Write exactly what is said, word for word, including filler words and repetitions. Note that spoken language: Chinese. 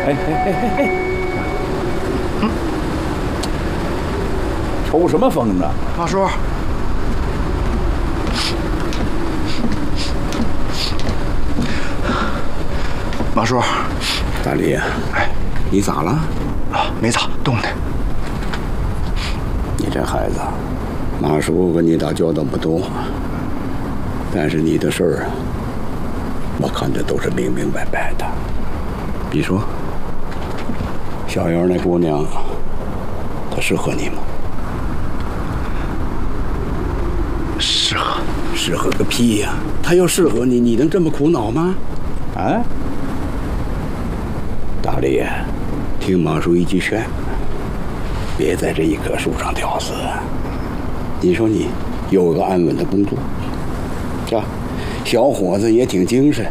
哎哎哎哎哎！嗯，抽什么风呢？ 马叔，马叔， 大力呀，哎，你咋了？ 啊，没咋，冻的。 你这孩子，马叔跟你打交道不多，但是你的事儿啊，我看着都是明明白白的。比如说，小园那姑娘，她适合你吗？ 适合？ 适合个屁呀！她要适合你，你能这么苦恼吗？啊？大力，听马叔一句劝，别在这一棵树上吊死。你说你有个安稳的工作，是吧？小伙子也挺精神，